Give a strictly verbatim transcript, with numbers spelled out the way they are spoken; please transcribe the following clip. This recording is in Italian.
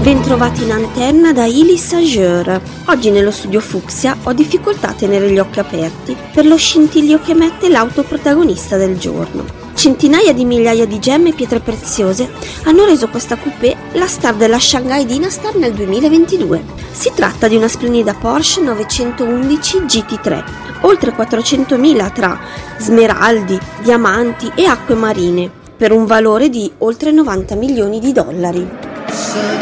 Bentrovati in antenna da Ilis Ager. Oggi nello studio Fucsia ho difficoltà a tenere gli occhi aperti per lo scintillio che emette l'auto protagonista del giorno. Centinaia di migliaia di gemme e pietre preziose hanno reso questa coupé la star della Shanghai Dynastar nel duemilaventidue. Si tratta di una splendida Porsche novecentoundici G T tre, oltre quattrocentomila tra smeraldi, diamanti e acque marine, per un valore di oltre novanta milioni di dollari.